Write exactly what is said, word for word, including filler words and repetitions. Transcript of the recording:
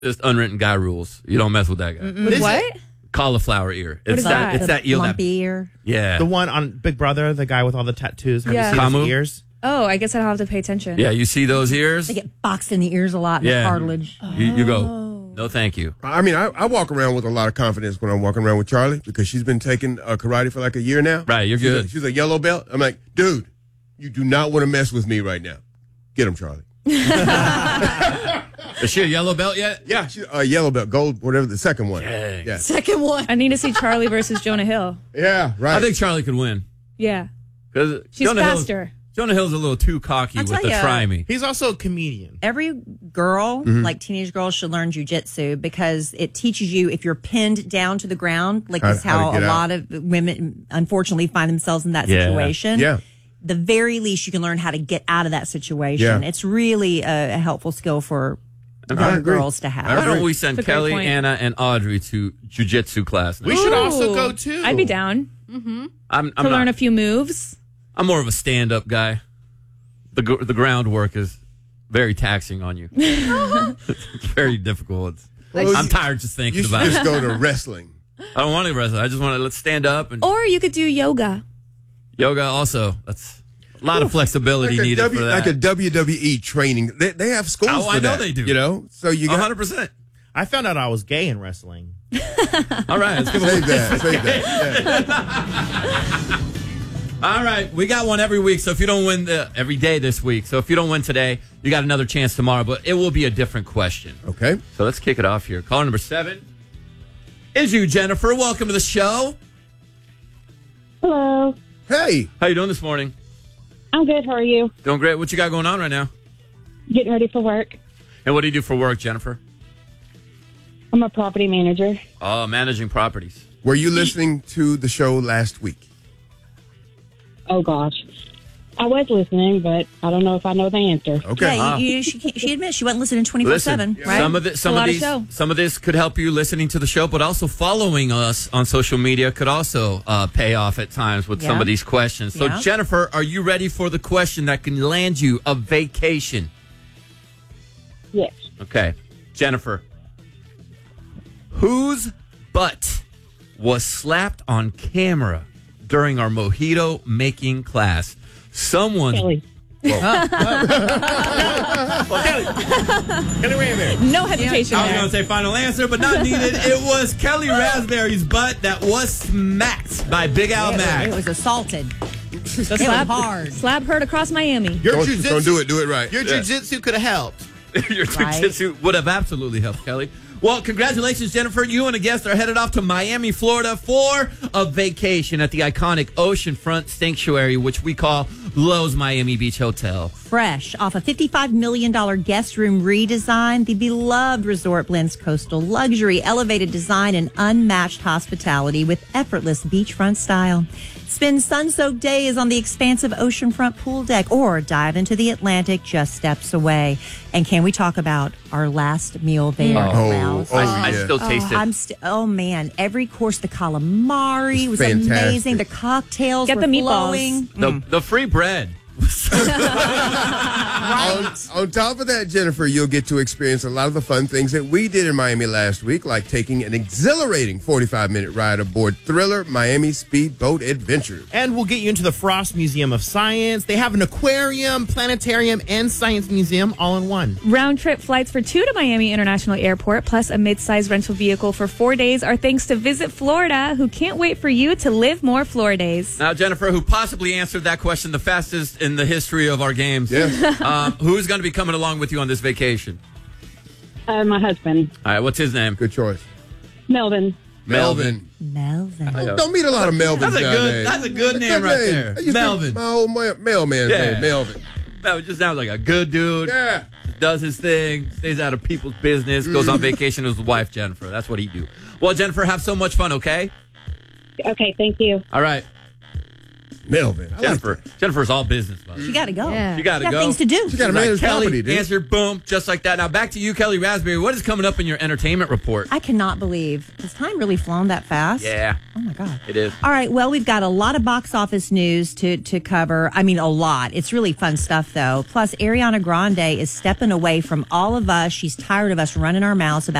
Just unwritten guy rules. You don't mess with that guy. Mm-mm. With Is what? it? Cauliflower ear. It's is that, that? It's The that eel. lumpy That, ear. yeah. The one on Big Brother, the guy with all the tattoos. Have Yeah. you seen Kamu? his ears? Oh, I guess I'll have to pay attention. Yeah, you see those ears? They get boxed in the ears a lot. Yeah. The cartilage. You, you go, Oh. no thank you. I mean, I, I walk around with a lot of confidence when I'm walking around with Charlie because she's been taking uh, karate for like a year now. Right, you're she's good. A, she's a yellow belt. I'm like, dude, you do not want to mess with me right now. Get him, Charlie. Is she a yellow belt yet? Yeah, she's a yellow belt, gold, whatever, the second one. Dang. Yeah, Second one. I need to see Charlie versus Jonah Hill. yeah, right. I think Charlie could win. Yeah. Because She's Jonah Hill's, faster. Jonah Hill's a little too cocky I'll with tell the ya. try me. He's also a comedian. Every girl, like teenage girls, should learn jujitsu because it teaches you if you're pinned down to the ground, like How- is how to how, get a out. lot of women unfortunately find themselves in that Yeah. situation. Yeah. The very least you can learn how to get out of that situation. Yeah. It's really a, a helpful skill for I young agree. girls to have. Why don't we send That's a great Kelly, point. Anna, and Audrey to jujitsu class? Now? We should also Ooh. go too. I'd be down I'm, to I'm, learn not, a few moves. I'm more of a stand-up guy. The gr- the groundwork is very taxing on you. It's very difficult. It's, Well, I'm you- tired just You thinking should about just it. go to wrestling. I don't want to wrestle. I just want to let's stand up and Or you could do yoga. yoga. Also, that's a lot of flexibility Like a, needed w, for that. like a W W E training. They, they have schools Oh, for I know that, they do. You know? So you one got hundred percent. I found out I was gay in wrestling. All right, let's give save a that. Save that. Yeah. All right, we got one every week. So if you don't win the every day this week, so if you don't win today, you got another chance tomorrow. But it will be a different question. Okay. So let's kick it off here. Caller number seven is you, Jennifer. Welcome to the show. Hello. Hey. How you doing this morning? I'm good. How are you? Doing great. What you got going on right now? Getting ready for work. And what do you do for work, Jennifer? I'm a property manager. Oh, managing properties. Were you listening to the show last week? Oh, gosh. I was listening, but I don't know if I know the answer. Okay. Yeah, Ah. you, you, she, can't- she admits she wasn't listening twenty-four seven, Listen, right? some of the, some a of lot of these, show. some of this could help you listening to the show, but also following us on social media could also uh, pay off at times with some Yeah. of these questions. So, Yeah. Jennifer, are you ready for the question that can land you a vacation? Yes. Okay, Jennifer, whose butt was slapped on camera during our mojito making class? Someone. Kelly. Kelly Rainberry. No hesitation I was there. going to say final answer, but not needed. It was Kelly Raspberry's butt that was smacked by Big Al It, Mack. it was assaulted. The It was slap, hard. slap heard across Miami. Your Don't, jujitsu, don't do it. Do it right. Your Yeah. jujitsu could have helped. Your Right. jiu-jitsu would have absolutely helped, Kelly. Well, congratulations, Jennifer. You and a guest are headed off to Miami, Florida for a vacation at the iconic oceanfront sanctuary, which we call Lowe's Miami Beach Hotel. Fresh off a fifty-five million dollars guest room redesign, the beloved resort blends coastal luxury, elevated design, and unmatched hospitality with effortless beachfront style. Spend sun-soaked days on the expansive oceanfront pool deck or dive into the Atlantic just steps away. And can we talk about our last meal there? Oh, Rouse? oh, I, I yeah. still taste Oh, it. I'm st- oh man! Every course, the calamari It's was fantastic. amazing. The cocktails Get were the meatballs. flowing. the, the free bread. On, on top of that, Jennifer, you'll get to experience a lot of the fun things that we did in Miami last week, like taking an exhilarating forty-five minute ride aboard Thriller Miami Speedboat Adventures. And we'll get you into the Frost Museum of Science. They have an aquarium, planetarium, and science museum all in one. Round trip flights for two to Miami International Airport, plus a mid-sized rental vehicle for four days are thanks to Visit Florida, who can't wait for you to live more Florida days. Now, Jennifer, who possibly answered that question the fastest in the history of our games, Yes. um, who's going to be coming along with you on this vacation? Uh, my husband, All right, what's his name? Good choice. Melvin. Melvin. Melvin. Don't, don't meet a lot of Melvins That's a good- nowadays. that's a good It's name right there. I used to- Melvin. My old ma- mailman's Yeah. name, Melvin. That just sounds like a good dude. Yeah. Does his thing, stays out of people's business, goes on vacation with his wife, Jennifer. That's what he do. Well, Jennifer, have so much fun, okay? Okay, thank you. All right. Melvin. I Jennifer. Like Jennifer's all business. By the way. She got to go. Yeah. You got to Got go. things to do. She got to Like manage Kelly property, dude. answered, boom, just like that. Now back to you, Kelly Raspberry. What is coming up in your entertainment report? I cannot believe. Has time really flown that fast? Yeah, Oh, my God. it is. All right. Well, we've got a lot of box office news to, to cover. I mean, a lot. It's really fun stuff, though. Plus, Ariana Grande is stepping away from all of us. She's tired of us running our mouths about